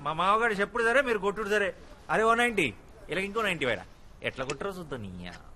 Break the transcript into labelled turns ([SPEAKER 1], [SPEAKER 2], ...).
[SPEAKER 1] మా మామగారు చెప్పుడు సరే మీరు కొట్టుడు సరే. అరే 190 ఇలా ఇంకో 90 వేరా ఎట్లా కొట్టరో చూద్దాం. నీ